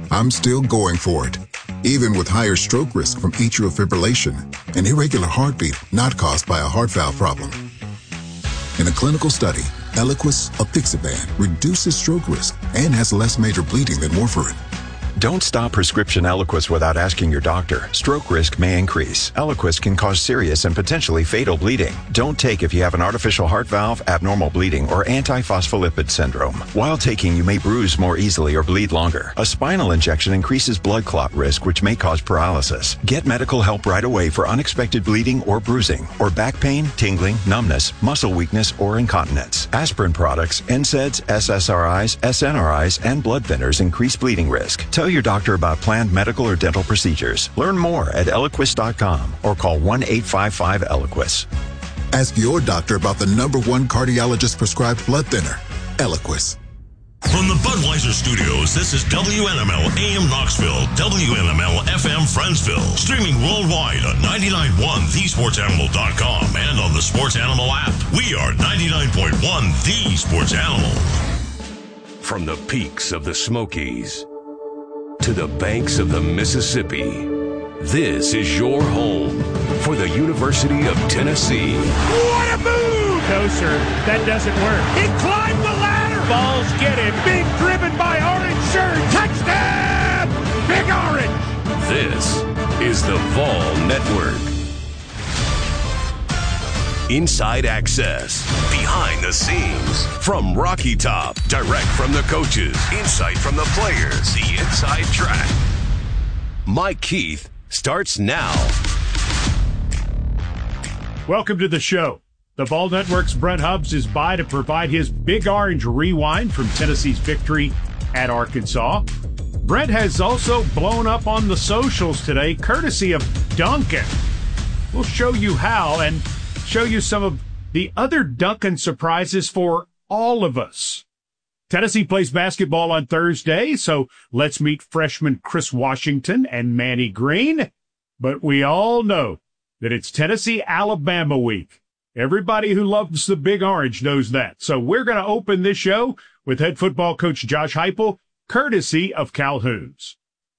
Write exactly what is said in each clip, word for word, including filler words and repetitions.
I'm still going for it, even with higher stroke risk from atrial fibrillation, an irregular heartbeat not caused by a heart valve problem. In a clinical study, Eliquis apixaban reduces stroke risk and has less major bleeding than warfarin. Don't stop prescription Eliquis without asking your doctor. Stroke risk may increase. Eliquis can cause serious and potentially fatal bleeding. Don't take if you have an artificial heart valve, abnormal bleeding, or antiphospholipid syndrome. While taking, you may bruise more easily or bleed longer. A spinal injection increases blood clot risk, which may cause paralysis. Get medical help right away for unexpected bleeding or bruising, or back pain, tingling, numbness, muscle weakness, or incontinence. Aspirin products, N SAIDs, S S R Is, S N R Is, and blood thinners increase bleeding risk. Tell your doctor about planned medical or dental procedures. Learn more at Eliquis dot com or call one eight five five Eliquis. Ask your doctor about the number one cardiologist prescribed blood thinner, Eliquis. From the Budweiser Studios, this is W N M L A M Knoxville, W N M L F M Friendsville, streaming worldwide on ninety-nine point one the sports animal dot com and on the Sports Animal app. We are ninety-nine point one The Sports Animal. From the peaks of the Smokies to the banks of the Mississippi, this is your home for the University of Tennessee. What a move! No, sir, that doesn't work. He climbed the ladder! Balls get him. Being driven by orange shirt. Touchdown! Big Orange! This is the Vol Network. Inside access, behind the scenes, from Rocky Top, direct from the coaches, insight from the players, the inside track. Mike Keith starts now. Welcome to the show. The Vol Network's Brent Hubbs is by to provide his Big Orange rewind from Tennessee's victory at Arkansas. Brent has also blown up on the socials today, courtesy of Duncan. We'll show you how and show you some of the other Duncan surprises for all of us. Tennessee plays basketball on Thursday, so let's meet freshman Chris Washington and Manny Green. But we all know that it's Tennessee-Alabama week. Everybody who loves the Big Orange knows that. So we're going to open this show with head football coach Josh Heupel, courtesy of Calhoun's.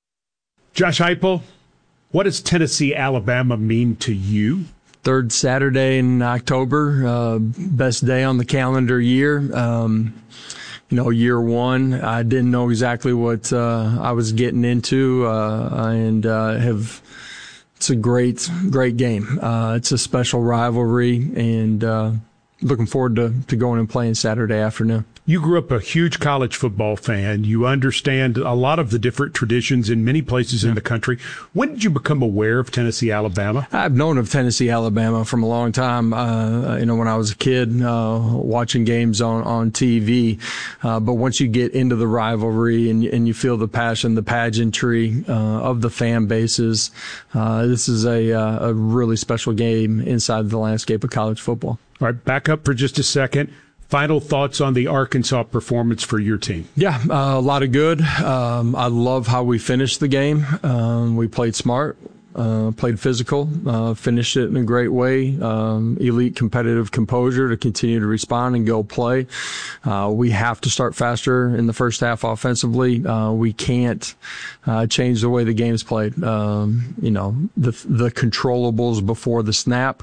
Josh Heupel, what does Tennessee-Alabama mean to you? Third Saturday in October, uh, best day on the calendar year. Um, you know, year one, I didn't know exactly what uh, I was getting into, uh, and uh, have. It's a great, great game. Uh, it's a special rivalry, and uh, looking forward to, to going and playing Saturday afternoon. You grew up a huge college football fan. You understand a lot of the different traditions in many places in the country. When did you become aware of Tennessee, Alabama? I've known of Tennessee, Alabama from a long time. Uh, you know, when I was a kid, uh, watching games on, on T V. Uh, but once you get into the rivalry and, and you feel the passion, the pageantry uh, of the fan bases, uh, this is a, uh, a really special game inside the landscape of college football. All right, back up for just a second. Final thoughts on the Arkansas performance for your team? Yeah, uh, a lot of good. Um, I love how we finished the game. Um, we played smart, uh, played physical, uh, finished it in a great way. Um, elite competitive composure to continue to respond and go play. Uh, we have to start faster in the first half offensively. Uh, we can't uh, change the way the game's played. Um, you know, the the controllables before the snap,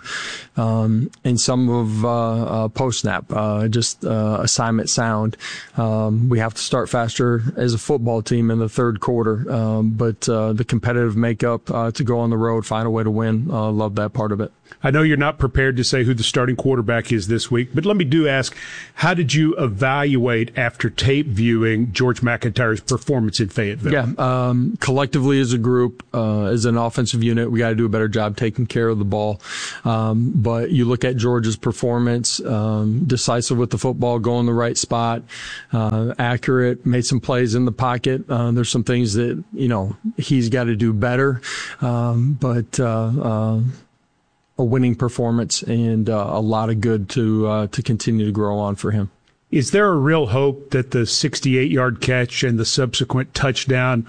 um, and some of uh, uh, post snap, uh, just uh, assignment sound. Um, we have to start faster as a football team in the third quarter. Um, but uh, the competitive makeup uh, to go on the road, find a way to win. Uh, love that part of it. I know you're not prepared to say who the starting quarterback is this week, but let me do ask, how did you evaluate after tape viewing George McIntyre's performance in Fayetteville? Yeah, um, collectively as a group, uh, as an offensive unit, we got to do a better job taking care of the ball. Um, but you look at George's performance, um, decisive with the football, go in the right spot, uh, accurate, made some plays in the pocket. Uh, there's some things that, you know, he's got to do better. Um, but, uh, uh, a winning performance and uh, a lot of good to uh, to continue to grow on for him. Is there a real hope that the sixty-eight yard catch and the subsequent touchdown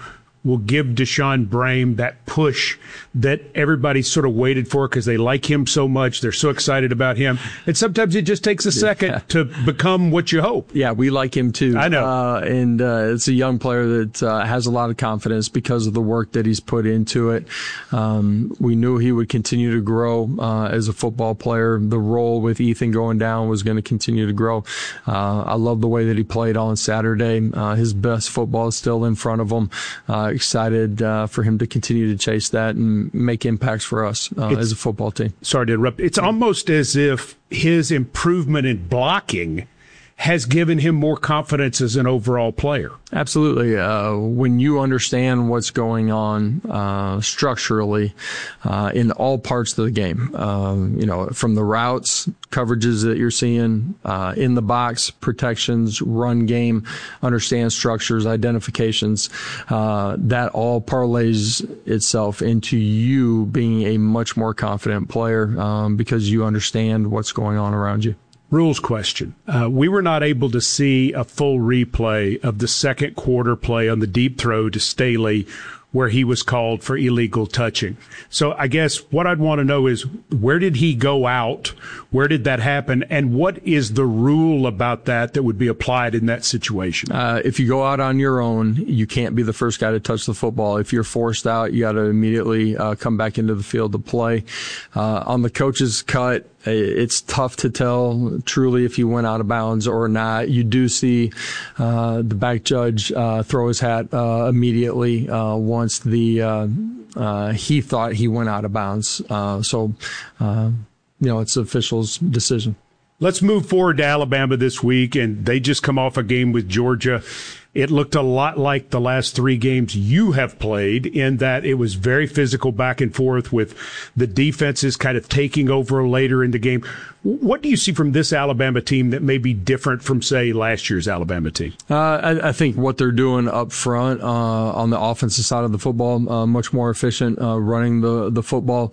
will give Deshaun Brame that push that everybody sort of waited for because they like him so much. They're so excited about him. And sometimes it just takes a second yeah. to become what you hope. Yeah, we like him too. I know. Uh, and uh, it's a young player that uh, has a lot of confidence because of the work that he's put into it. Um, we knew he would continue to grow uh, as a football player. The role with Ethan going down was going to continue to grow. Uh, I love the way that he played on Saturday. Uh, his best football is still in front of him. Uh, excited uh, for him to continue to chase that and make impacts for us uh, as a football team. Sorry to interrupt. It's almost as if his improvement in blocking has given him more confidence as an overall player. Absolutely. Uh, when you understand what's going on uh, structurally uh, in all parts of the game, um, you know, from the routes, coverages that you're seeing uh, in the box, protections, run game, understand structures, identifications, uh, that all parlays itself into you being a much more confident player um, because you understand what's going on around you. Rules question. Uh, we were not able to see a full replay of the second quarter play on the deep throw to Staley where he was called for illegal touching. So I guess what I'd want to know is, where did he go out? Where did that happen? And what is the rule about that that would be applied in that situation? Uh, if you go out on your own, you can't be the first guy to touch the football. If you're forced out, you got to immediately uh, come back into the field to play. Uh, on the coach's cut, it's tough to tell truly if he went out of bounds or not. You do see uh, the back judge uh, throw his hat uh, immediately uh, once the uh, uh, he thought he went out of bounds. Uh, so, uh, you know, it's the official's decision. Let's move forward to Alabama this week, and they just come off a game with Georgia. It looked a lot like the last three games you have played in that it was very physical back and forth with the defenses kind of taking over later in the game. What do you see from this Alabama team that may be different from, say, last year's Alabama team? Uh, I, I think what they're doing up front uh, on the offensive side of the football, uh, much more efficient uh, running the, the football.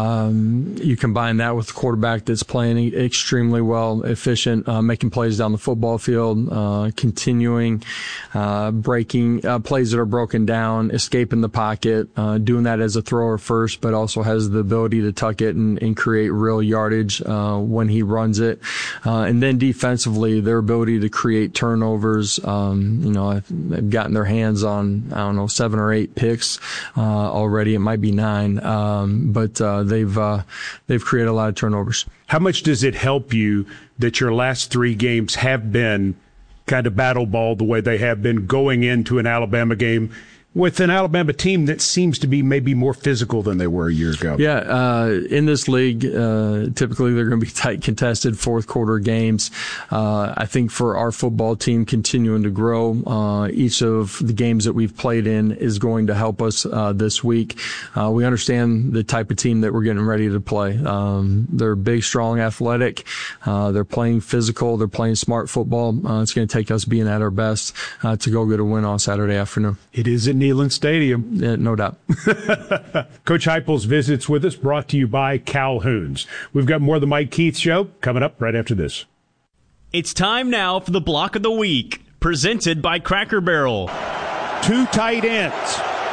Um, you combine that with the quarterback that's playing extremely well, efficient, uh, making plays down the football field, uh, continuing uh, breaking uh, plays that are broken down, escaping the pocket, uh, doing that as a thrower first, but also has the ability to tuck it and, and create real yardage uh, when he runs it. Uh, and then defensively, their ability to create turnovers. Um, you know, they've gotten their hands on, I don't know, seven or eight picks uh, already. It might be nine, um, but uh, they've uh, they've created a lot of turnovers. How much does it help you that your last three games have been kind of battle ball the way they have been going into an Alabama game with an Alabama team that seems to be maybe more physical than they were a year ago? Yeah, uh, in this league, uh, typically they're going to be tight, contested fourth quarter games. Uh, I think for our football team continuing to grow, uh, each of the games that we've played in is going to help us uh, this week. Uh, we understand the type of team that we're getting ready to play. Um, they're big, strong, athletic. Uh, they're playing physical. They're playing smart football. Uh, it's going to take us being at our best uh, to go get a win on Saturday afternoon. It is in Neyland Stadium. Yeah, no doubt. Coach Heupel's visits with us, brought to you by Calhoun's. We've got more of the Mike Keith Show coming up right after this. It's time now for the Block of the Week, presented by Cracker Barrel. Two tight ends,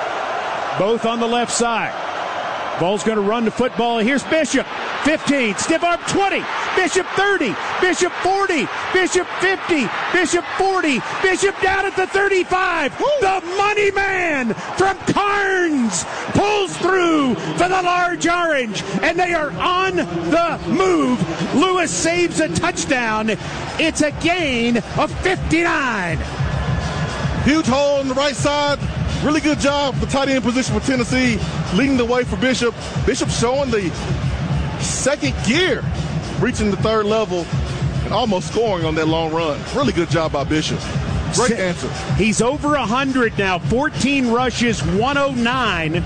both on the left side. Ball's going to run the football. Here's Bishop. fifteen, stiff arm twenty, Bishop thirty, Bishop forty, Bishop fifty, Bishop forty, Bishop down at the thirty-five. Woo! The money man from Carnes pulls through for the large orange, and they are on the move. Lewis saves a touchdown. It's a gain of fifty-nine. Huge hole on the right side. Really good job, the tight end position for Tennessee, leading the way for Bishop. Bishop showing the second gear, reaching the third level, and almost scoring on that long run. Really good job by Bishop. Great answer. He's over one hundred now, fourteen rushes, one oh nine.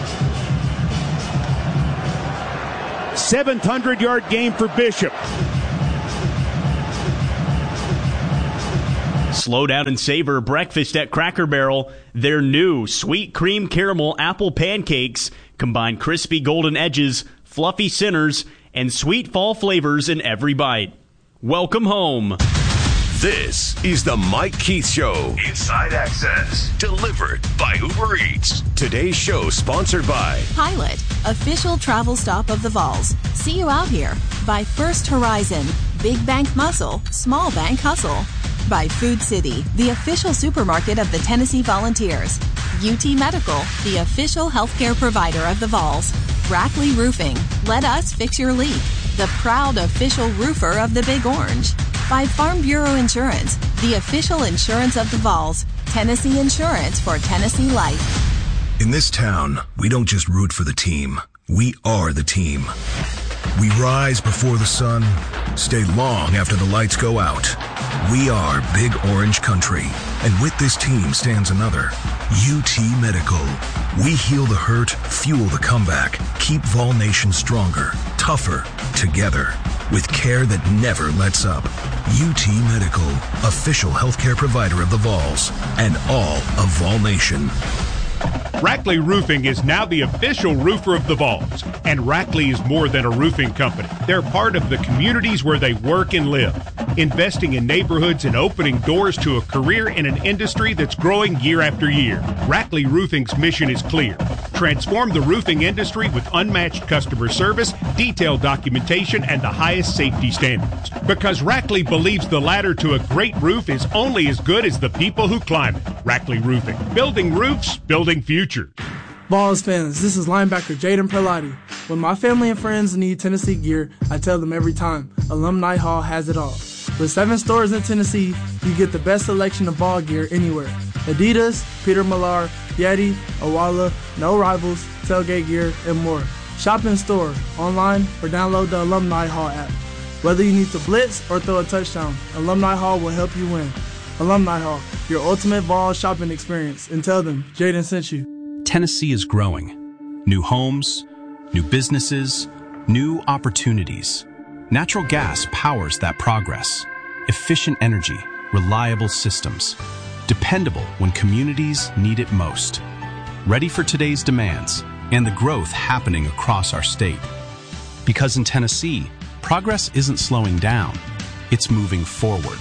seventh hundred-yard game for Bishop. Slow down and savor breakfast at Cracker Barrel. Their new sweet cream caramel apple pancakes combine crispy golden edges, fluffy centers, and sweet fall flavors in every bite. Welcome home. This is the Mike Keith Show. Inside Access. Delivered by Uber Eats. Today's show sponsored by Pilot, official travel stop of the Vols. See you out here. By First Horizon, big bank muscle, small bank hustle. By Food City, the official supermarket of the Tennessee Volunteers. U T Medical, the official healthcare provider of the Vols. Rackley Roofing, let us fix your leak. The proud official roofer of the Big Orange. By Farm Bureau Insurance, the official insurance of the Vols. Tennessee Insurance for Tennessee Life. In this town, we don't just root for the team. We are the team. We rise before the sun, stay long after the lights go out. We are Big Orange Country. And with this team stands another, U T Medical. We heal the hurt, fuel the comeback, keep Vol Nation stronger, tougher, together, with care that never lets up. U T Medical, official healthcare provider of the Vols and all of Vol Nation. Rackley Roofing is now the official roofer of the Vols, and Rackley is more than a roofing company. They're part of the communities where they work and live, investing in neighborhoods and opening doors to a career in an industry that's growing year after year. Rackley Roofing's mission is clear. Transform the roofing industry with unmatched customer service, detailed documentation, and the highest safety standards. Because Rackley believes the ladder to a great roof is only as good as the people who climb it. Rackley Roofing. Building roofs, building futures. Vols fans, this is linebacker Jaden Perlotti. When my family and friends need Tennessee gear, I tell them every time, Alumni Hall has it all. With seven stores in Tennessee, you get the best selection of ball gear anywhere. Adidas, Peter Millar, Yeti, Owala, No Rivals, Tailgate Gear, and more. Shop in store, online, or download the Alumni Hall app. Whether you need to blitz or throw a touchdown, Alumni Hall will help you win. Alumni Hall, your ultimate Vols shopping experience. And tell them Jaden sent you. Tennessee is growing. New homes, new businesses, new opportunities. Natural gas powers that progress. Efficient energy, reliable systems. Dependable when communities need it most. Ready for today's demands and the growth happening across our state. Because in Tennessee, progress isn't slowing down, it's moving forward.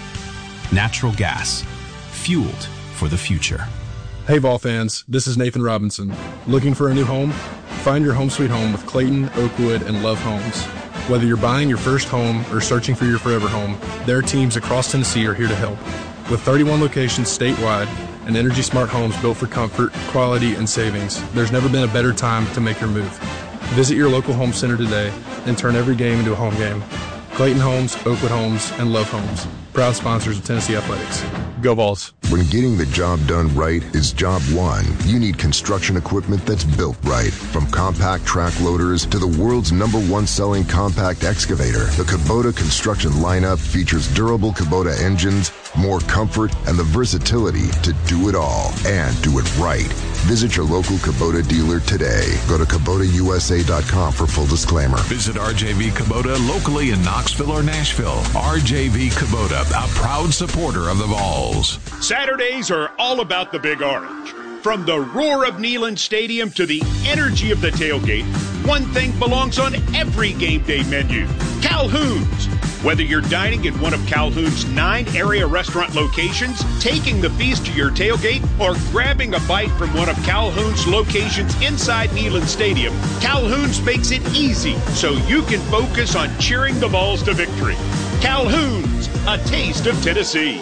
Natural gas, fueled for the future. Hey Vol fans, this is Nathan Robinson. Looking for a new home? Find your home sweet home with Clayton, Oakwood, and Love Homes. Whether you're buying your first home or searching for your forever home, their teams across Tennessee are here to help. With thirty-one locations statewide and Energy Smart homes built for comfort, quality, and savings, there's never been a better time to make your move. Visit your local home center today and turn every game into a home game. Clayton Homes, Oakwood Homes, and Love Homes, proud sponsors of Tennessee Athletics. Go Vols. When getting the job done right is job one, you need construction equipment that's built right. From compact track loaders to the world's number one selling compact excavator, the Kubota construction lineup features durable Kubota engines, more comfort, and the versatility to do it all and do it right. Visit your local Kubota dealer today. Go to Kubota U S A dot com for full disclaimer. Visit R J V Kubota locally in Knoxville or Nashville. R J V Kubota, a proud supporter of the Vols. Saturdays are all about the Big Orange. From the roar of Neyland Stadium to the energy of the tailgate, one thing belongs on every game day menu: Calhoun's. Whether you're dining in one of Calhoun's nine area restaurant locations, taking the feast to your tailgate, or grabbing a bite from one of Calhoun's locations inside Neyland Stadium, Calhoun's makes it easy so you can focus on cheering the Vols to victory. Calhoun's, a taste of Tennessee.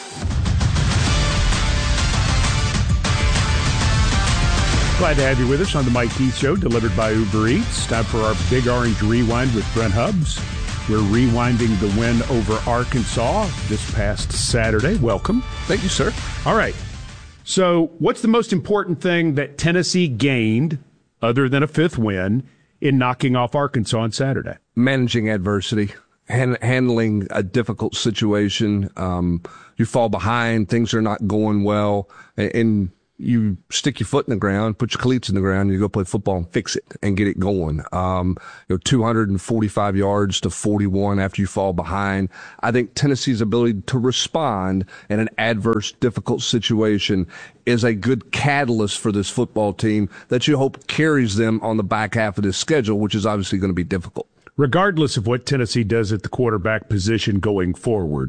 Glad to have you with us on the Mike Keith Show, delivered by Uber Eats. Time for our Big Orange Rewind with Brent Hubbs. We're rewinding the win over Arkansas this past Saturday. Welcome. Thank you, sir. All right. So what's the most important thing that Tennessee gained, other than a fifth win, in knocking off Arkansas on Saturday? Managing adversity, hand, handling a difficult situation. Um, you fall behind, things are not going well, and, and you stick your foot in the ground, put your cleats in the ground, and you go play football and fix it and get it going. Um, you know, two hundred forty-five yards to forty-one after you fall behind. I think Tennessee's ability to respond in an adverse, difficult situation is a good catalyst for this football team that you hope carries them on the back half of this schedule, which is obviously going to be difficult. Regardless of what Tennessee does at the quarterback position going forward,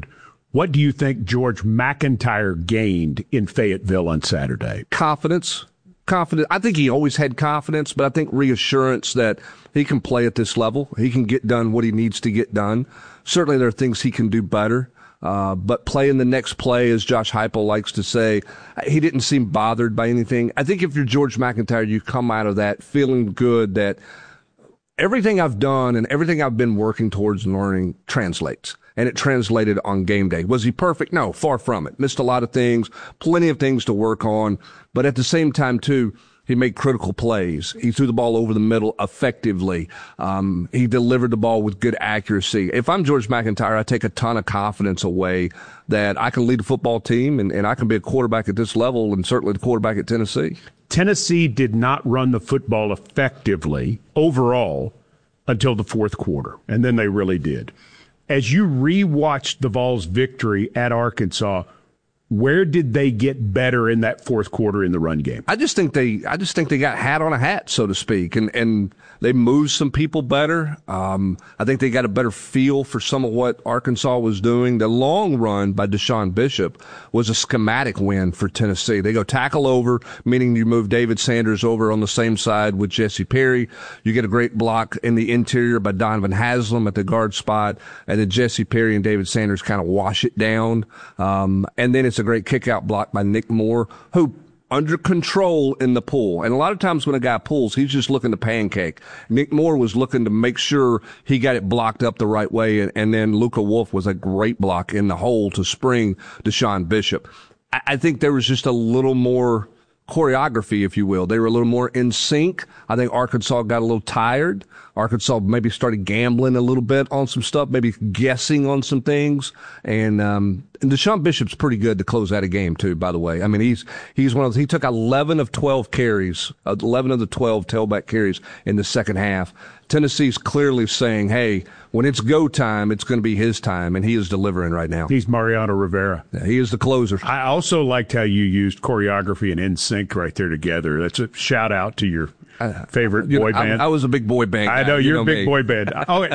What do you think George McIntyre gained in Fayetteville on Saturday? Confidence. Confidence. I think he always had confidence, but I think reassurance that he can play at this level. He can get done what he needs to get done. Certainly there are things he can do better. Uh, but playing the next play, as Josh Heupel likes to say, he didn't seem bothered by anything. I think if you're George McIntyre, you come out of that feeling good that everything I've done and everything I've been working towards and learning translates. And it translated on game day. Was he perfect? No, far from it. Missed a lot of things, plenty of things to work on. But at the same time, too, he made critical plays. He threw the ball over the middle effectively. Um, he delivered the ball with good accuracy. If I'm George McIntyre, I take a ton of confidence away that I can lead a football team and, and I can be a quarterback at this level and certainly the quarterback at Tennessee. Tennessee did not run the football effectively overall until the fourth quarter, and then they really did. As you rewatched the Vols' victory at Arkansas, where did they get better in that fourth quarter in the run game? I just think they, I just think they got hat on a hat, so to speak, and and they moved some people better. Um, I think they got a better feel for some of what Arkansas was doing. The long run by Deshaun Bishop was a schematic win for Tennessee. They go tackle over, meaning you move David Sanders over on the same side with Jesse Perry. You get a great block in the interior by Donovan Haslam at the guard spot, and then Jesse Perry and David Sanders kind of wash it down. Um, and then it's a great kick-out block by Nick Moore, who under control in the pull. And a lot of times when a guy pulls, he's just looking to pancake. Nick Moore was looking to make sure he got it blocked up the right way. And, and then Luka Wolf was a great block in the hole to spring Deshaun Bishop. I, I think there was just a little more choreography, if you will. They were a little more in sync. I think Arkansas got a little tired. Arkansas maybe started gambling a little bit on some stuff, maybe guessing on some things. And, um, and Deshaun Bishop's pretty good to close out a game too, by the way. I mean, he's, he's one of those, he took eleven of twelve carries, eleven of the twelve tailback carries in the second half. Tennessee's clearly saying, hey, when it's go time, it's going to be his time, and he is delivering right now. He's Mariano Rivera. Yeah, he is the closer. I also liked how you used choreography and in sync right there together. That's a shout out to your favorite you boy know, band. I, I was a big boy band guy. I know, you're you know a big me. boy band. Okay,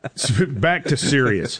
back to serious.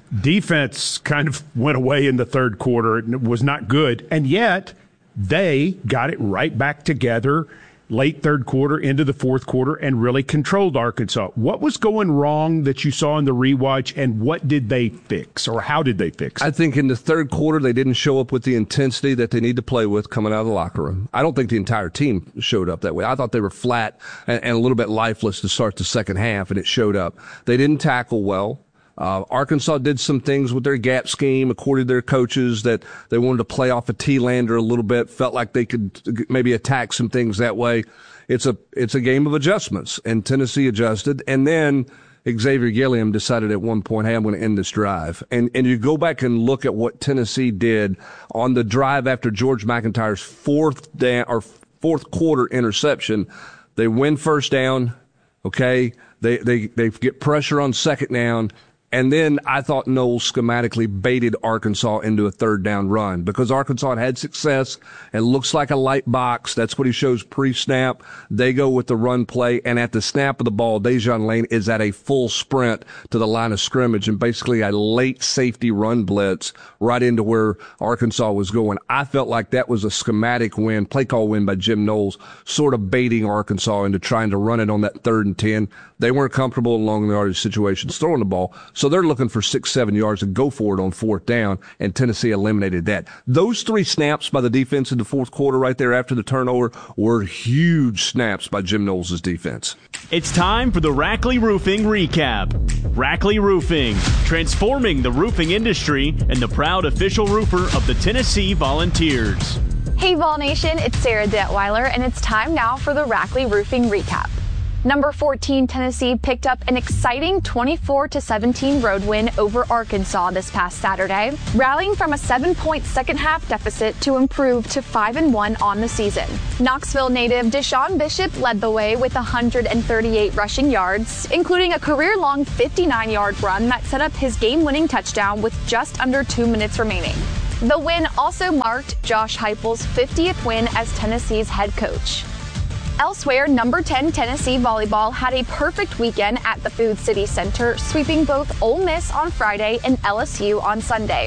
Defense kind of went away in the third quarter. It was not good, and yet they got it right back together late third quarter into the fourth quarter and really controlled Arkansas. What was going wrong that you saw in the rewatch, and what did they fix, or how did they fix it? I think in the third quarter they didn't show up with the intensity that they need to play with coming out of the locker room. I don't think the entire team showed up that way. I thought they were flat and, and a little bit lifeless to start the second half, and it showed up. They didn't tackle well. Uh, Arkansas did some things with their gap scheme, according to their coaches, that they wanted to play off of T-Lander a little bit, felt like they could maybe attack some things that way. It's a, it's a game of adjustments, and Tennessee adjusted. And then Xavier Gilliam decided at one point, hey, I'm going to end this drive. And, and you go back and look at what Tennessee did on the drive after George McIntyre's fourth down or fourth quarter interception. They win first down. Okay. They, they, they get pressure on second down. And then I thought Knowles schematically baited Arkansas into a third down run because Arkansas had success. It looks like a light box. That's what he shows pre-snap. They go with the run play, and at the snap of the ball, Dejon Lane is at a full sprint to the line of scrimmage and basically a late safety run blitz right into where Arkansas was going. I felt like that was a schematic win, play call win by Jim Knowles, sort of baiting Arkansas into trying to run it on that third and ten. They weren't comfortable in long yardage situations throwing the ball, so they're looking for six, seven yards to go for it on fourth down, and Tennessee eliminated that. Those three snaps by the defense in the fourth quarter right there after the turnover were huge snaps by Jim Knowles' defense. It's time for the Rackley Roofing Recap. Rackley Roofing, transforming the roofing industry and the proud official roofer of the Tennessee Volunteers. Hey Vol Nation, it's Sarah Detweiler, and it's time now for the Rackley Roofing Recap. Number fourteen, Tennessee picked up an exciting twenty-four to seventeen road win over Arkansas this past Saturday, rallying from a seven-point second-half deficit to improve to five and one on the season. Knoxville native Deshaun Bishop led the way with one hundred thirty-eight rushing yards, including a career-long fifty-nine-yard run that set up his game-winning touchdown with just under two minutes remaining. The win also marked Josh Heupel's fiftieth win as Tennessee's head coach. Elsewhere, number ten Tennessee volleyball had a perfect weekend at the Food City Center, sweeping both Ole Miss on Friday and L S U on Sunday.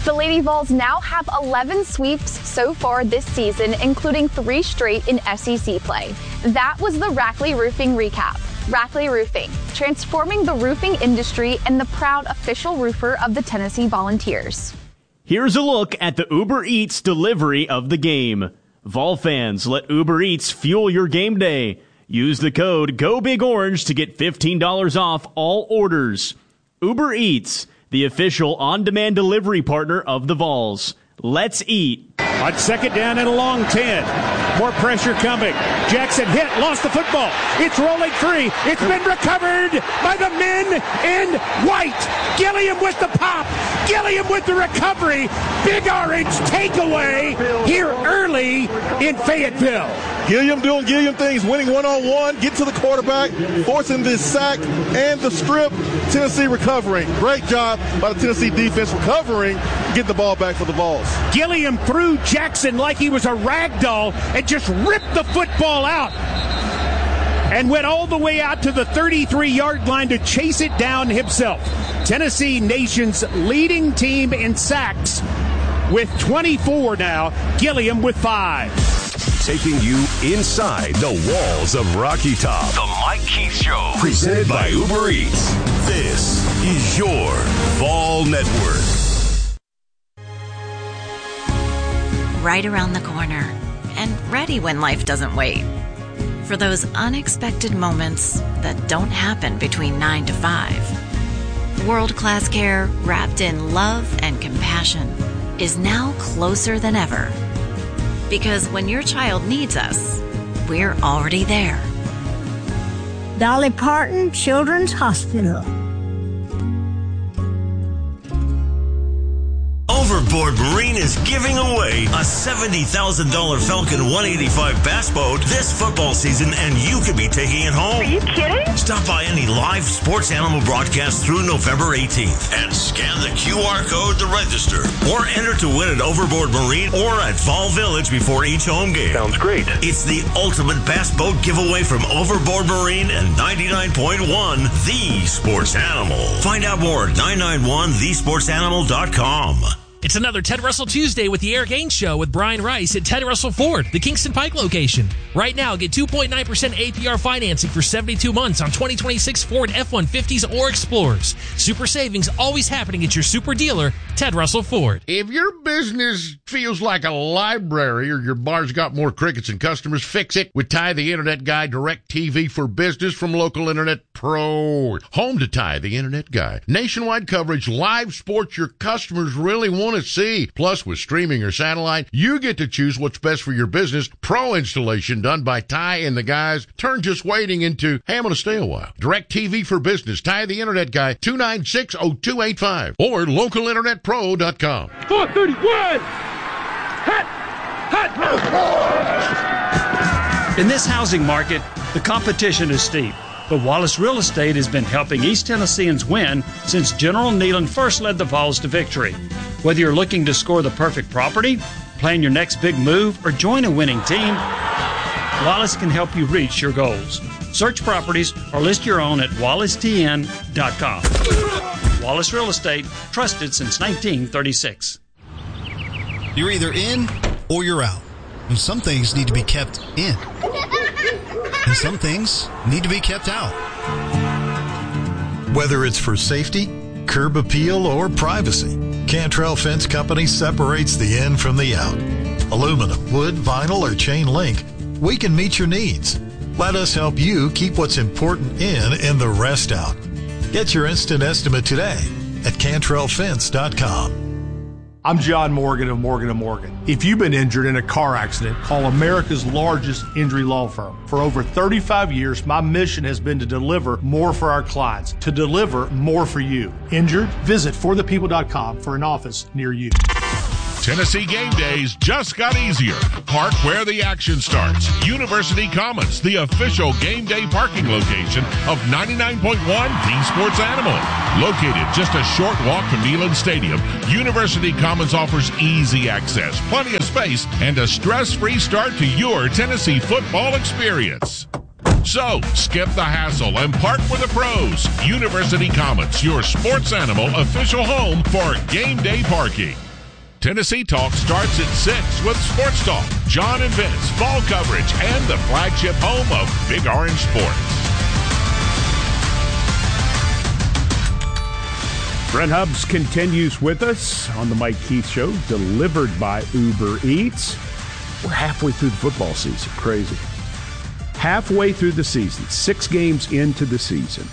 The Lady Vols now have eleven sweeps so far this season, including three straight in S E C play. That was the Rackley Roofing Recap. Rackley Roofing, transforming the roofing industry and the proud official roofer of the Tennessee Volunteers. Here's a look at the Uber Eats delivery of the game. Vol fans, let Uber Eats fuel your game day. Use the code GOBIGORANGE to get fifteen dollars off all orders. Uber Eats, the official on-demand delivery partner of the Vols. Let's eat. On second down and a long ten. More pressure coming. Jackson hit, lost the football. It's rolling free. It's been recovered by the men in white. Gilliam with the pop. Gilliam with the recovery. Big Orange takeaway here early in Fayetteville. Gilliam doing Gilliam things, winning one-on-one, get to the quarterback, forcing this sack and the strip. Tennessee recovering. Great job by the Tennessee defense recovering, getting the ball back for the Vols. Gilliam threw Jackson like he was a rag doll and just ripped the football out and went all the way out to the thirty-three-yard line to chase it down himself. Tennessee, nation's leading team in sacks with twenty-four now. Gilliam with five. Taking you inside the walls of Rocky Top. The Mike Keith Show. Presented by Uber Eats. This is your Vol Network. Right around the corner and ready when life doesn't wait. For those unexpected moments that don't happen between nine to five. World-class care wrapped in love and compassion is now closer than ever. Because when your child needs us, we're already there. Dolly Parton Children's Hospital. Overboard Marine is giving away a seventy thousand dollars Falcon one eighty-five bass boat this football season, and you could be taking it home. Are you kidding? Stop by any live sports animal broadcast through November eighteenth and scan the Q R code to register, or enter to win at Overboard Marine or at Fall Village before each home game. Sounds great. It's the ultimate bass boat giveaway from Overboard Marine and ninety-nine point one The Sports Animal. Find out more at nine nine one the sports animal dot com. It's another Ted Russell Tuesday with the Eric Ainge Show with Brian Rice at Ted Russell Ford, the Kingston Pike location. Right now, get two point nine percent A P R financing for seventy-two months on twenty twenty-six Ford F one fifties or Explorers. Super savings always happening at your super dealer, Ted Russell Ford. If your business feels like a library or your bar's got more crickets than customers, fix it with Ty the Internet Guy Direct T V for Business from Local Internet Pro. Home to Ty the Internet Guy. Nationwide coverage, live sports your customers really want to see. Plus, with streaming or satellite, you get to choose what's best for your business. Pro installation done by Ty and the guys. Turn just waiting into, hey, I'm going to stay a while. Direct T V for Business. Ty the Internet Guy, two nine six, oh two eight five or local internet pro dot com. four thirty-one! Hot! Hot! In this housing market, the competition is steep. But Wallace Real Estate has been helping East Tennesseans win since General Nealon first led the Vols to victory. Whether you're looking to score the perfect property, plan your next big move, or join a winning team, Wallace can help you reach your goals. Search properties or list your own at wallace t n dot com. Wallace Real Estate, trusted since nineteen thirty-six. You're either in or you're out. And some things need to be kept in. And some things need to be kept out. Whether it's for safety, curb appeal, or privacy, Cantrell Fence Company separates the in from the out. Aluminum, wood, vinyl, or chain link, we can meet your needs. Let us help you keep what's important in and the rest out. Get your instant estimate today at cantrell fence dot com. I'm John Morgan of Morgan and Morgan. If you've been injured in a car accident, call America's largest injury law firm. For over thirty-five years, my mission has been to deliver more for our clients, to deliver more for you. Injured? Visit for the people dot com for an office near you. Tennessee game days just got easier. Park where the action starts. University Commons, the official game day parking location of ninety-nine point one The Sports Animal. Located just a short walk from Neyland Stadium, University Commons offers easy access, plenty of space, and a stress-free start to your Tennessee football experience. So, skip the hassle and park with the pros. University Commons, your sports animal official home for game day parking. Tennessee Talk starts at six with Sports Talk, John and Vince, fall coverage, and the flagship home of Big Orange Sports. Brent Hubbs continues with us on the Mike Keith Show, delivered by Uber Eats. We're halfway through the football season. Crazy. Halfway through the season. Six games into the season.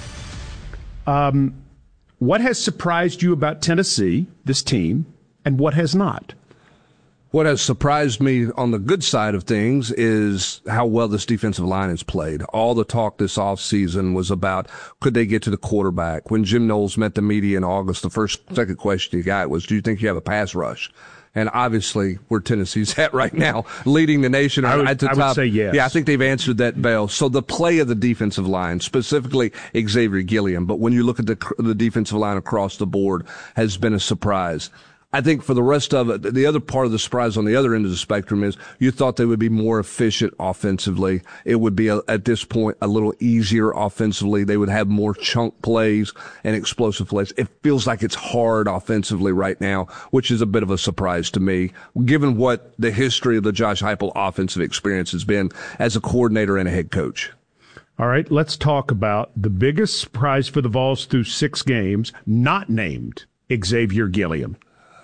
Um, what has surprised you about Tennessee, this team, and what has not? What has surprised me on the good side of things is how well this defensive line has played. All the talk this offseason was about could they get to the quarterback. When Jim Knowles met the media in August, the first, second question he got was, do you think you have a pass rush? And obviously, where Tennessee's at right now, leading the nation I would, at the I top. would say yes. Yeah, I think they've answered that bell. So the play of the defensive line, specifically Xavier Gilliam, but when you look at the, the defensive line across the board, has been a surprise. I think for the rest of it, the other part of the surprise on the other end of the spectrum is you thought they would be more efficient offensively. It would be, a, at this point, a little easier offensively. They would have more chunk plays and explosive plays. It feels like it's hard offensively right now, which is a bit of a surprise to me, given what the history of the Josh Heupel offensive experience has been as a coordinator and a head coach. All right, let's talk about the biggest surprise for the Vols through six games, not named Xavier Gilliam.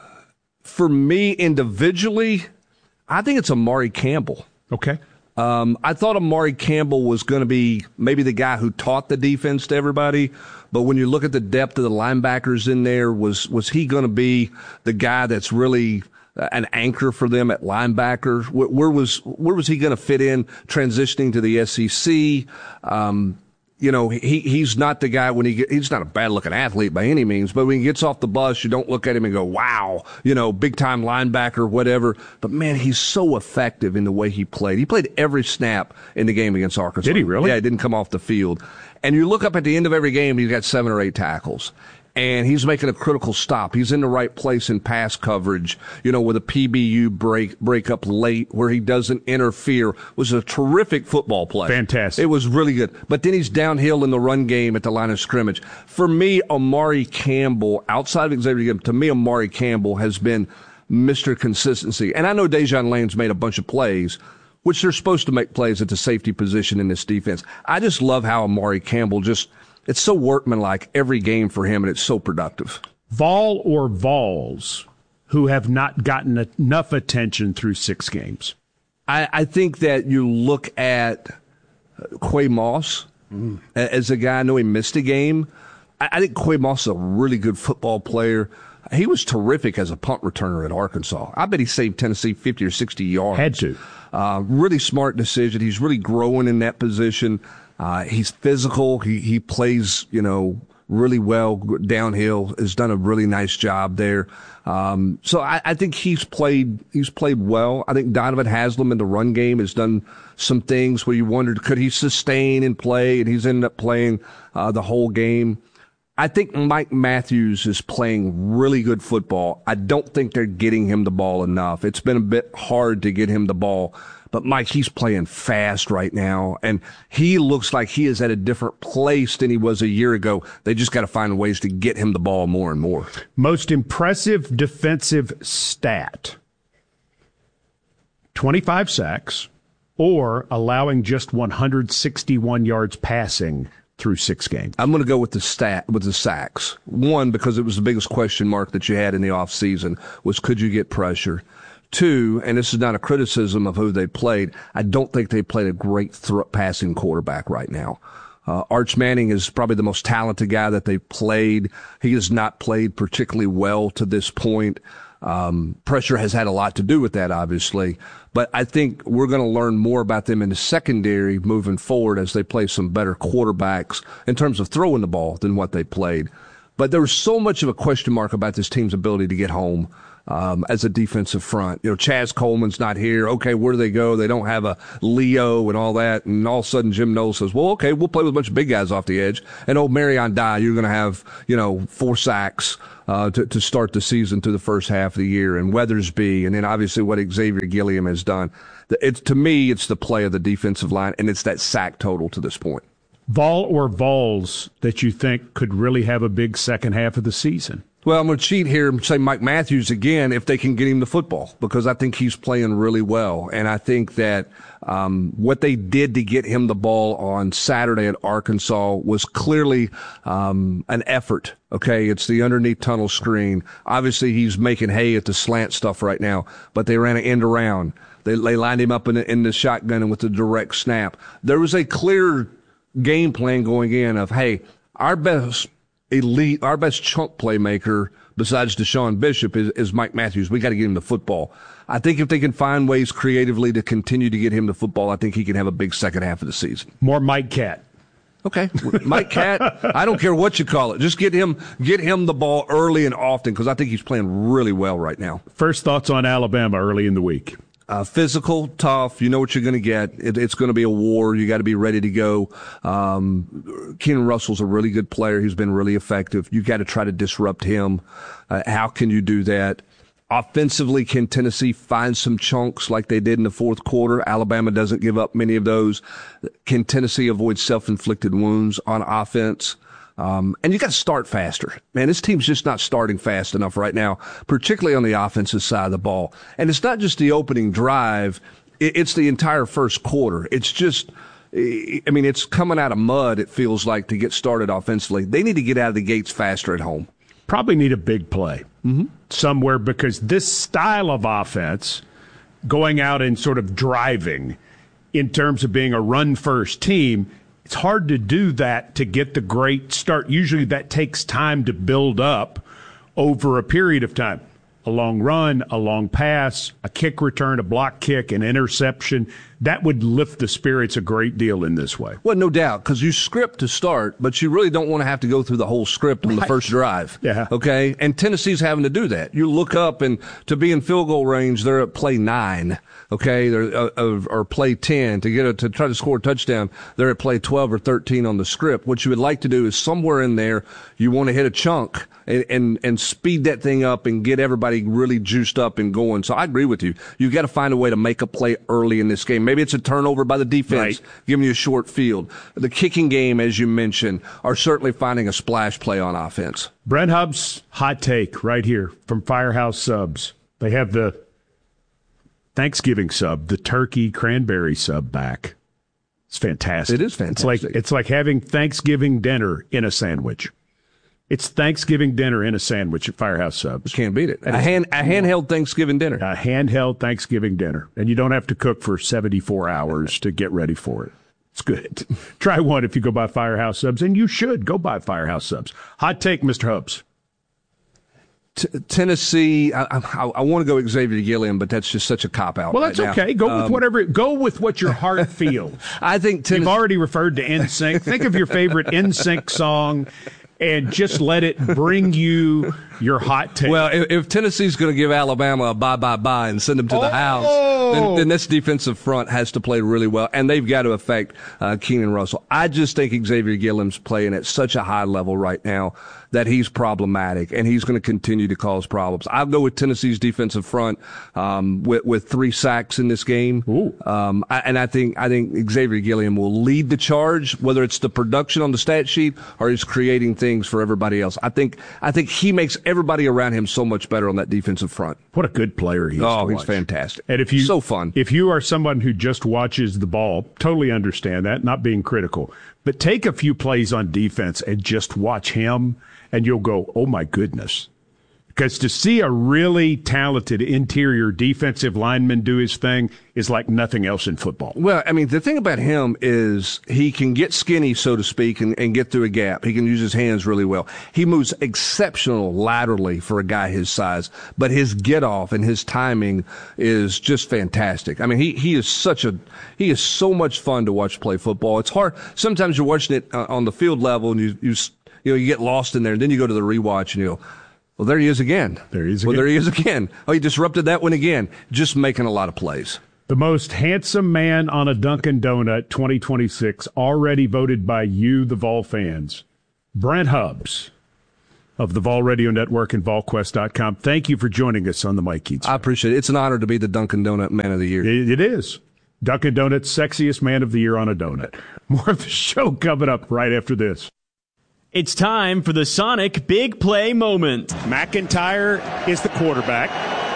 For me individually, I think it's Amari Campbell. Okay. Um, I thought Amari Campbell was going to be maybe the guy who taught the defense to everybody, but when you look at the depth of the linebackers in there, was was he going to be the guy that's really an anchor for them at linebacker? Where, where was where was he going to fit in transitioning to the S E C? Um, You know, he he's not the guy when he get, he's not a bad looking athlete by any means, but when he gets off the bus, you don't look at him and go, wow, you know, big time linebacker, whatever. But man, he's so effective in the way he played. He played every snap in the game against Arkansas. Did he really? Yeah, he didn't come off the field. And you look up at the end of every game, he's got seven or eight tackles. And he's making a critical stop. He's in the right place in pass coverage, you know, with a P B U break, break up late where he doesn't interfere. It was a terrific football play. Fantastic. It was really good. But then he's downhill in the run game at the line of scrimmage. For me, Amari Campbell, outside of Xavier Gilliam, to me, Amari Campbell has been Mister Consistency. And I know Dejon Lane's made a bunch of plays, which they're supposed to make plays at the safety position in this defense. I just love how Amari Campbell just, it's so workmanlike every game for him, and it's so productive. Vol or Vols who have not gotten enough attention through six games? I, I think that you look at Quay Moss mm. as a guy. I know he missed a game. I, I think Quay Moss is a really good football player. He was terrific as a punt returner at Arkansas. I bet he saved Tennessee fifty or sixty yards. Had to. Uh, really smart decision. He's really growing in that position. Uh, he's physical. He, he plays, you know, really well downhill, has done a really nice job there. Um, so I, I think he's played, he's played well. I think Donovan Haslam in the run game has done some things where you wondered, could he sustain and play? And he's ended up playing, uh, the whole game. I think Mike Matthews is playing really good football. I don't think they're getting him the ball enough. It's been a bit hard to get him the ball. But, Mike, he's playing fast right now, and he looks like he is at a different place than he was a year ago. They just got to find ways to get him the ball more and more. Most impressive defensive stat, twenty-five sacks or allowing just one hundred sixty-one yards passing through six games. I'm going to go with the stat with the sacks. One, because it was the biggest question mark that you had in the offseason was could you get pressure? Two, and this is not a criticism of who they played, I don't think they played a great th- passing quarterback right now. Uh, Arch Manning is probably the most talented guy that they've played. He has not played particularly well to this point. Um, pressure has had a lot to do with that, obviously. But I think we're going to learn more about them in the secondary moving forward as they play some better quarterbacks in terms of throwing the ball than what they played. But there was so much of a question mark about this team's ability to get home. Um, as a defensive front. You know, Chaz Coleman's not here. Okay, where do they go? They don't have a Leo and all that. And all of a sudden Jim Knowles says, well, okay, we'll play with a bunch of big guys off the edge. And old Marion Dye, you're going to have, you know, four sacks uh, to, to start the season through the first half of the year. And Weathersby, and then obviously what Xavier Gilliam has done. It's, to me, it's the play of the defensive line, and it's that sack total to this point. Vol or Vols that you think could really have a big second half of the season? Well, I'm going to cheat here and say Mike Matthews again if they can get him the football, because I think he's playing really well. And I think that um, what they did to get him the ball on Saturday at Arkansas was clearly um, an effort. Okay, it's the underneath tunnel screen. Obviously, he's making hay at the slant stuff right now, but they ran an end around. They, they lined him up in the, in the shotgun and with the direct snap. There was a clear game plan going in of, hey, our best elite, our best chunk playmaker besides Deshaun Bishop is, is Mike Matthews. We got to get him the football. I think if they can find ways creatively to continue to get him the football, I think he can have a big second half of the season. More Mike Cat. Okay, Mike Cat. I don't care what you call it. Just get him, get him the ball early and often, because I think he's playing really well right now. First thoughts on Alabama early in the week. Uh, physical, tough. You know what you're going to get. It, it's going to be a war. You got to be ready to go. Um, Keenan Russell's a really good player. He's been really effective. You got to try to disrupt him. Uh, how can you do that? Offensively, can Tennessee find some chunks like they did in the fourth quarter? Alabama doesn't give up many of those. Can Tennessee avoid self-inflicted wounds on offense? Um, and you got to start faster. Man, this team's just not starting fast enough right now, particularly on the offensive side of the ball. And it's not just the opening drive. It's the entire first quarter. It's just, I mean, it's coming out of mud, it feels like, to get started offensively. They need to get out of the gates faster at home. Probably need a big play mm-hmm. somewhere, because this style of offense, going out and sort of driving in terms of being a run-first team, it's hard to do that to get the great start. Usually that takes time to build up over a period of time. A long run, a long pass, a kick return, a block kick, an interception. That would lift the spirits a great deal in this way. Well, no doubt, because you script to start, but you really don't want to have to go through the whole script on right. the first drive. Yeah. Okay? And Tennessee's having to do that. You look up, and to be in field goal range, they're at play nine. Okay, they're, uh, or play ten to get a, to try to score a touchdown. They're at play twelve or thirteen on the script. What you would like to do is somewhere in there, you want to hit a chunk and, and, and speed that thing up and get everybody really juiced up and going. So I agree with you. You've got to find a way to make a play early in this game. Maybe it's a turnover by the defense, right. giving you a short field. The kicking game, as you mentioned, are certainly finding a splash play on offense. Brent Hubbs, hot take right here from Firehouse Subs. They have the Thanksgiving sub, the turkey cranberry sub back. It's fantastic. It is fantastic. It's like, it's like having Thanksgiving dinner in a sandwich. It's Thanksgiving dinner in a sandwich at Firehouse Subs. Can't beat it. A, hand, a handheld Thanksgiving dinner. A handheld Thanksgiving dinner. And you don't have to cook for seventy-four hours to get ready for it. It's good. Try one if you go by Firehouse Subs, and you should go by Firehouse Subs. Hot take, Mister Hubbs. T- Tennessee, I, I, I want to go Xavier Gilliam, but that's just such a cop-out. Well, that's right okay. now. Go um, with whatever. Go with what your heart feels. I think Tennessee, you've already referred to N Sync. Think of your favorite N Sync song, and just let it bring you your hot take. Well, if, if Tennessee's going to give Alabama a bye-bye-bye and send them to oh! the house, then, then this defensive front has to play really well, and they've got to affect uh, Keenan Russell. I just think Xavier Gilliam's playing at such a high level right now that he's problematic, and he's going to continue to cause problems. I'll go with Tennessee's defensive front um, with, with three sacks in this game. Um, I, and I think I think Xavier Gilliam will lead the charge, whether it's the production on the stat sheet or he's creating things for everybody else. I think I think he makes everybody around him so much better on that defensive front. What a good player he is. Oh, to he's watch. fantastic. And if you so fun. If you are someone who just watches the ball, totally understand that, not being critical. But take a few plays on defense and just watch him, and you'll go, oh, my goodness. Because to see a really talented interior defensive lineman do his thing is like nothing else in football. Well, I mean, the thing about him is he can get skinny, so to speak, and, and get through a gap. He can use his hands really well. He moves exceptional laterally for a guy his size, but his get-off and his timing is just fantastic. I mean, he, he is such a – he is so much fun to watch play football. It's hard – sometimes you're watching it uh, on the field level, and you, you, you know, you get lost in there, and then you go to the rewatch, and you go – well, there he is again. There he is again. Well, there he is again. Oh, he disrupted that one again. Just making a lot of plays. The most handsome man on a Dunkin' Donut twenty twenty-six, already voted by you, the Vol fans. Brent Hubbs of the Vol Radio Network and Vol Quest dot com. Thank you for joining us on the Mike Keats. I appreciate it. It's an honor to be the Dunkin' Donut Man of the Year. It, it is. Dunkin' Donut's sexiest man of the year on a donut. More of the show coming up right after this. It's time for the Sonic Big Play Moment. McIntyre is the quarterback.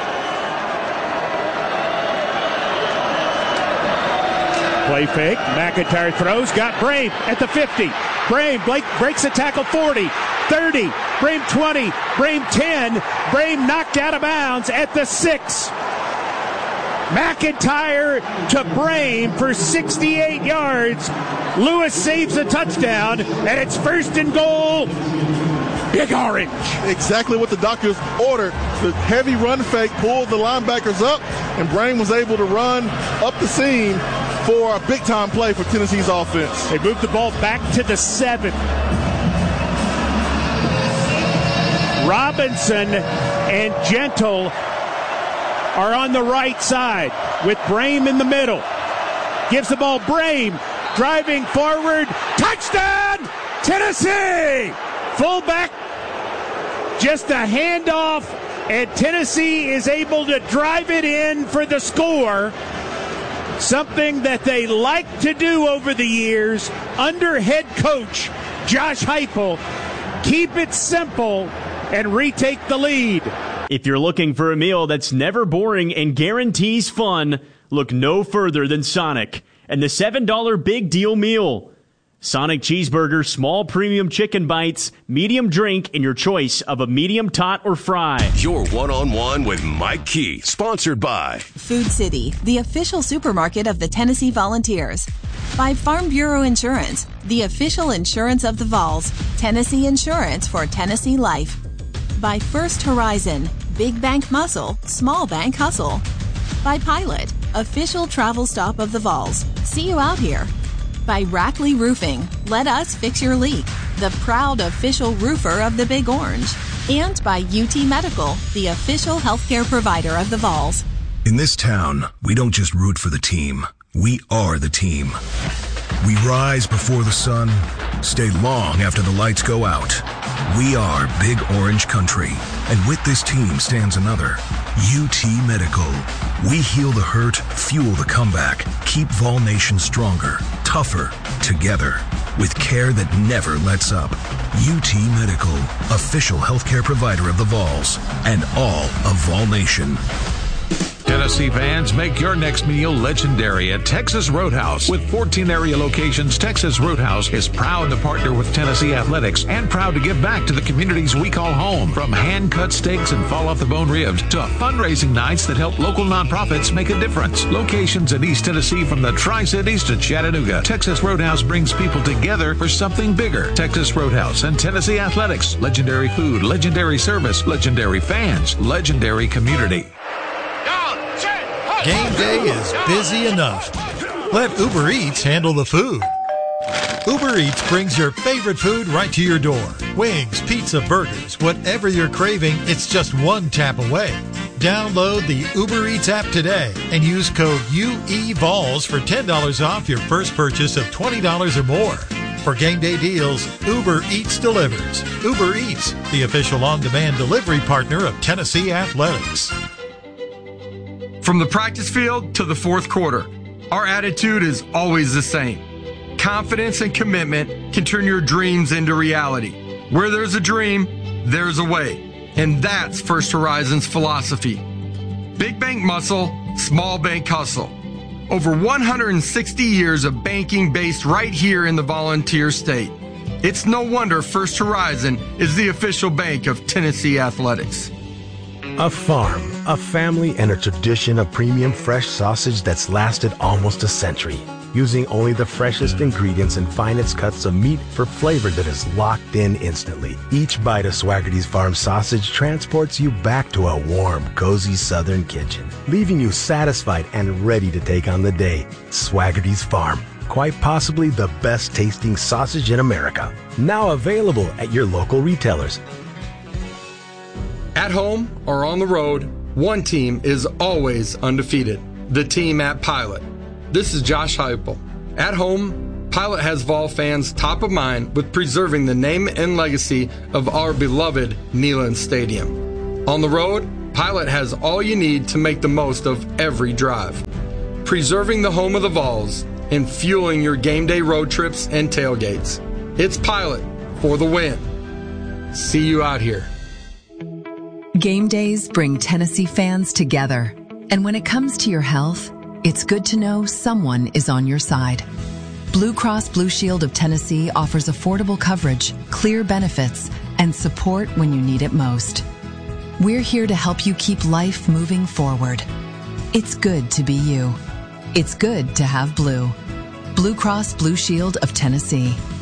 Play fake. McIntyre throws. Got Brame at the fifty. Brame Blake breaks the tackle forty. thirty. Brame twenty. Brame ten. Brame knocked out of bounds at the six. McIntyre to Brame for sixty-eight yards. Lewis saves a touchdown, and it's first and goal. Big Orange. Exactly what the doctors ordered. The heavy run fake pulled the linebackers up, and Brame was able to run up the seam for a big-time play for Tennessee's offense. They moved the ball back to the seven. Robinson and Gentle are on the right side with Brame in the middle. Gives the ball Brame, driving forward. Touchdown, Tennessee! Fullback, just a handoff, and Tennessee is able to drive it in for the score. Something that they like to do over the years under head coach Josh Heupel. Keep it simple and retake the lead. If you're looking for a meal that's never boring and guarantees fun, look no further than Sonic and the seven dollar Big Deal Meal. Sonic Cheeseburger, small premium chicken bites, medium drink, and your choice of a medium tot or fry. Your one-on-one with Mike Keith, sponsored by Food City, the official supermarket of the Tennessee Volunteers. By Farm Bureau Insurance, the official insurance of the Vols. Tennessee Insurance for Tennessee Life. By First Horizon, big bank muscle, small bank hustle. By Pilot, official travel stop of the Vols. See you out here. By Rackley Roofing, let us fix your leak, the proud official roofer of the Big Orange. And by U T Medical, the official healthcare provider of the Vols. In this town, we don't just root for the team, we are the team. We rise before the sun, stay long after the lights go out. We are Big Orange Country, and with this team stands another, U T Medical. We heal the hurt, fuel the comeback, keep Vol Nation stronger, tougher, together, with care that never lets up. U T Medical, official healthcare provider of the Vols, and all of Vol Nation. Tennessee fans, make your next meal legendary at Texas Roadhouse. With fourteen area locations, Texas Roadhouse is proud to partner with Tennessee Athletics and proud to give back to the communities we call home. From hand-cut steaks and fall-off-the-bone ribs to fundraising nights that help local nonprofits make a difference. Locations in East Tennessee from the Tri-Cities to Chattanooga, Texas Roadhouse brings people together for something bigger. Texas Roadhouse and Tennessee Athletics. Legendary food, legendary service, legendary fans, legendary community. Game day is busy enough. Let Uber Eats handle the food. Uber Eats brings your favorite food right to your door. Wings, pizza, burgers, whatever you're craving, it's just one tap away. Download the Uber Eats app today and use code U E V O L S for ten dollars off your first purchase of twenty dollars or more. For game day deals, Uber Eats delivers. Uber Eats, the official on-demand delivery partner of Tennessee Athletics. From the practice field to the fourth quarter, our attitude is always the same. Confidence and commitment can turn your dreams into reality. Where there's a dream, there's a way. And that's First Horizon's philosophy. Big bank muscle, small bank hustle. Over one hundred sixty years of banking based right here in the Volunteer State. It's no wonder First Horizon is the official bank of Tennessee Athletics. A farm, a family, and a tradition of premium fresh sausage that's lasted almost a century. Using only the freshest ingredients and finest cuts of meat for flavor that is locked in instantly. Each bite of Swaggerty's Farm sausage transports you back to a warm, cozy southern kitchen, leaving you satisfied and ready to take on the day. Swaggerty's Farm, quite possibly the best tasting sausage in America. Now available at your local retailers. At home or on the road, one team is always undefeated. The team at Pilot. This is Josh Heupel. At home, Pilot has Vol fans top of mind with preserving the name and legacy of our beloved Neyland Stadium. On the road, Pilot has all you need to make the most of every drive. Preserving the home of the Vols and fueling your game day road trips and tailgates. It's Pilot, for the win. See you out here. Game days bring Tennessee fans together. And when it comes to your health, it's good to know someone is on your side. Blue Cross Blue Shield of Tennessee offers affordable coverage, clear benefits, and support when you need it most. We're here to help you keep life moving forward. It's good to be you. It's good to have blue. Blue Cross Blue Shield of Tennessee.